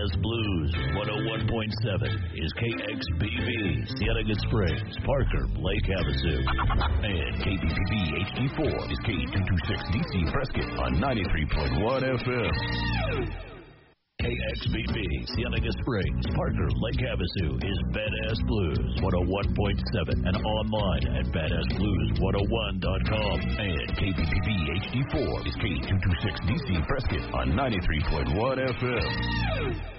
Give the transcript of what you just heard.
Badass Blues 101.7 is KXBB, Cienega Springs, Parker, Lake Havasu. And KBPB HD4 is K226DC Prescott on 93.1 FM. KXBB, Cienega Springs, Parker, Lake Havasu is Badass Blues 101.7 and online at badassblues101.com. And KBPB HD4 is K226DC Prescott on 93.1 FM.